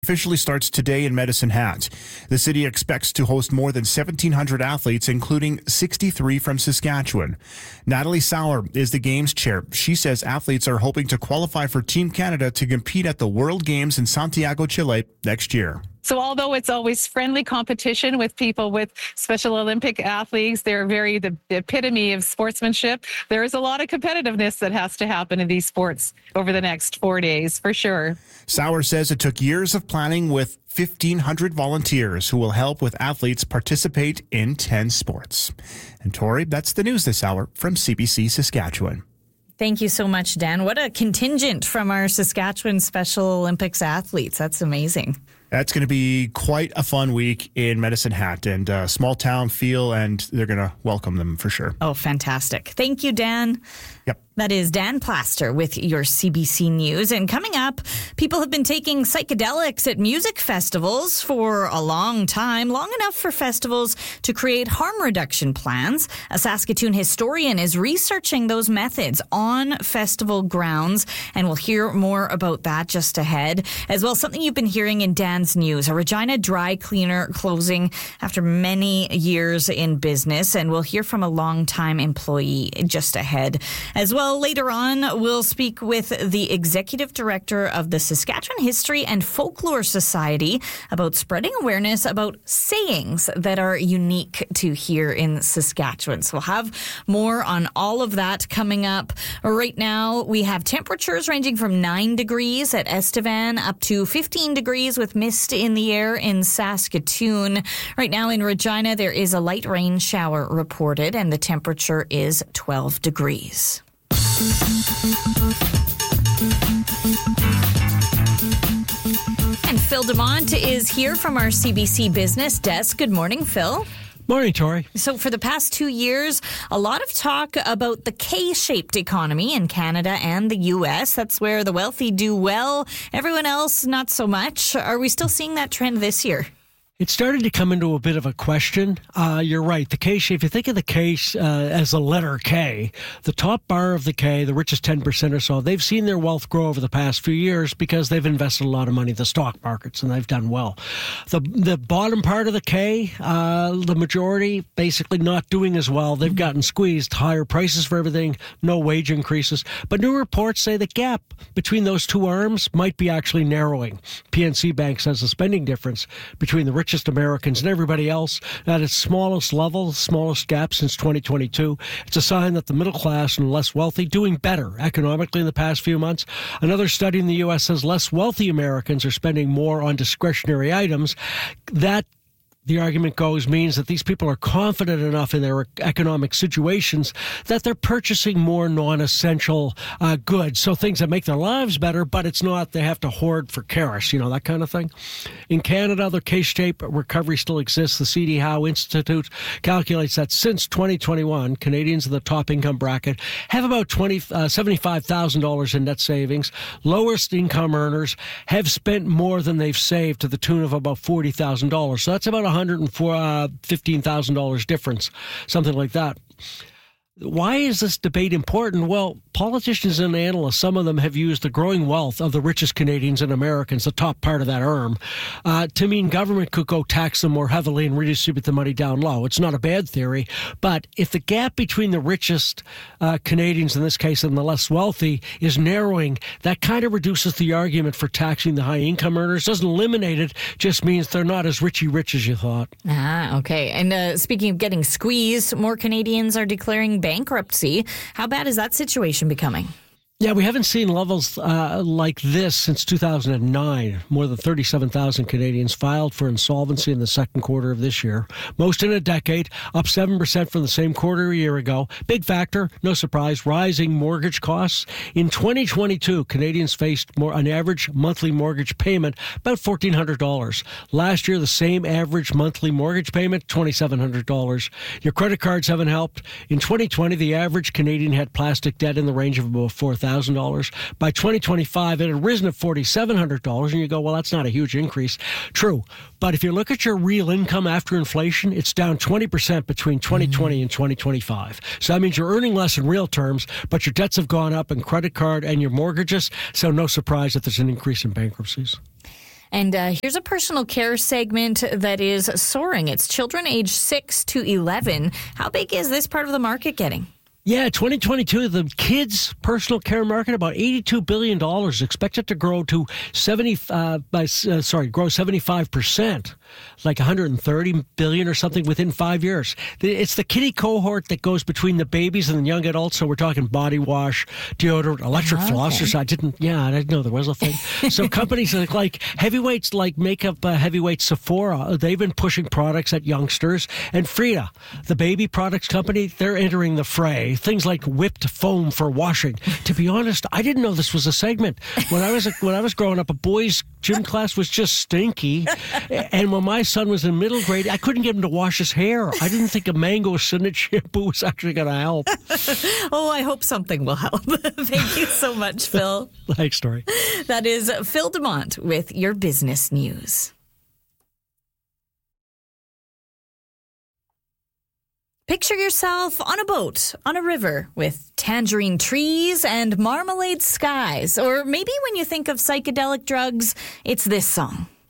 Officially starts today in Medicine Hat. The city expects to host more than 1,700 athletes, including 63 from Saskatchewan. Natalie Sauer is the Games chair. She says athletes are hoping to qualify for Team Canada to compete at the World Games in Santiago, Chile next year. So although it's always friendly competition with people with Special Olympic athletes, they're the epitome of sportsmanship. There is a lot of competitiveness that has to happen in these sports over the next 4 days, for sure. Sauer says it took years of planning with 1,500 volunteers who will help with athletes participate in 10 sports. And Tori, that's the news this hour from CBC Saskatchewan. Thank you so much, Dan. What a contingent from our Saskatchewan Special Olympics athletes. That's amazing. That's going to be quite a fun week in Medicine Hat, and small town feel, and they're going to welcome them for sure. Oh, fantastic. Thank you, Dan. Yep. That is Dan Plaster with your CBC News. And coming up, people have been taking psychedelics at music festivals for a long time, long enough for festivals to create harm reduction plans. A Saskatoon historian is researching those methods on festival grounds, and we'll hear more about that just ahead. As well, something you've been hearing in Dan's news, a Regina dry cleaner closing after many years in business, and we'll hear from a longtime employee just ahead. As well, later on, we'll speak with the executive director of the Saskatchewan History and Folklore Society about spreading awareness about sayings that are unique to here in Saskatchewan. So we'll have more on all of that coming up. Right now, we have temperatures ranging from 9 degrees at Estevan up to 15 degrees with mist in the air in Saskatoon. Right now in Regina, there is a light rain shower reported, and the temperature is 12 degrees. And Phil Demont is here from our CBC Business Desk. Good morning, Phil. Morning, Tori. So for the past 2 years, a lot of talk about the K-shaped economy in Canada and the U.S. That's where the wealthy do well, everyone else not so much. Are we still seeing that trend this year? It's starting to come into a bit of a question. You're right. The K-shape, if you think of the K as a letter K, the top bar of the K, the richest 10% or so, they've seen their wealth grow over the past few years because they've invested a lot of money in the stock markets, and they've done well. The bottom part of the K, the majority, basically not doing as well. They've gotten squeezed, higher prices for everything, no wage increases. But new reports say the gap between those two arms might be actually narrowing. PNC Bank says the spending difference between the richest Americans and everybody else at its smallest level, smallest gap since 2022. It's a sign that the middle class and less wealthy doing better economically in the past few months. Another study in the U.S. says less wealthy Americans are spending more on discretionary items. That, the argument goes, means that these people are confident enough in their economic situations that they're purchasing more non-essential goods. So things that make their lives better, but it's not they have to hoard for cash, that kind of thing. In Canada, the K-shaped recovery still exists. The C.D. Howe Institute calculates that since 2021, Canadians in the top income bracket have about $75,000 in net savings. Lowest income earners have spent more than they've saved to the tune of about $40,000. So that's about $115,000 difference, something like that. Why is this debate important? Well, politicians and analysts, some of them have used the growing wealth of the richest Canadians and Americans, the top part of that arm, to mean government could go tax them more heavily and redistribute the money down low. It's not a bad theory, but if the gap between the richest Canadians, in this case, and the less wealthy is narrowing, that kind of reduces the argument for taxing the high-income earners. Doesn't eliminate it, just means they're not as rich as you thought. Okay. And speaking of getting squeezed, more Canadians are declaring bankruptcy. How bad is that situation becoming? Yeah, we haven't seen levels like this since 2009. More than 37,000 Canadians filed for insolvency in the second quarter of this year. Most in a decade, up 7% from the same quarter a year ago. Big factor, no surprise, rising mortgage costs. In 2022, Canadians faced an average monthly mortgage payment about $1,400. Last year, the same average monthly mortgage payment, $2,700. Your credit cards haven't helped. In 2020, the average Canadian had plastic debt in the range of about $4,000. By 2025, it had risen to $4,700, and you go, well, that's not a huge increase. True, but if you look at your real income after inflation, it's down 20% between 2020 and 2025. So that means you're earning less in real terms, but your debts have gone up in credit card and your mortgages, so no surprise that there's an increase in bankruptcies. And here's a personal care segment that is soaring. It's children aged 6 to 11. How big is this part of the market getting? Yeah, 2022, the kids' personal care market, about $82 billion, expected to grow to 75%, like $130 billion or something within 5 years. It's the kiddie cohort that goes between the babies and the young adults. So we're talking body wash, deodorant, electric flossers. I didn't know there was a thing. So companies like heavyweights, like makeup heavyweight Sephora, they've been pushing products at youngsters. And Frida, the baby products company, they're entering the fray. Things like whipped foam for washing. To be honest, I didn't know this was a segment. When I was growing up, a boys' gym class was just stinky. And when my son was in middle grade, I couldn't get him to wash his hair. I didn't think a mango Sinnet shampoo was actually going to help. Oh, I hope something will help. Thank you so much, Phil. Thanks, Tori. That is Phil Demont with your business news. Picture yourself on a boat, on a river, with tangerine trees and marmalade skies. Or maybe when you think of psychedelic drugs, it's this song.